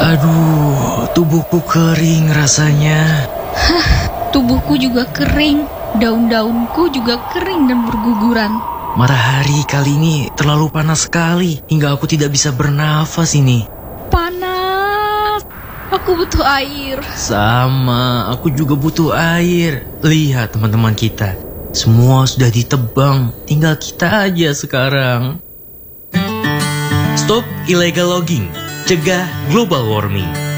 Aduh, tubuhku kering rasanya. Tubuhku juga kering, daun-daunku juga kering dan berguguran. Matahari kali ini terlalu panas sekali hingga aku tidak bisa bernafas ini. Panas, aku butuh air. Sama, aku juga butuh air. Lihat teman-teman kita, semua sudah ditebang, tinggal kita aja sekarang. Stop illegal logging, cegah global warming.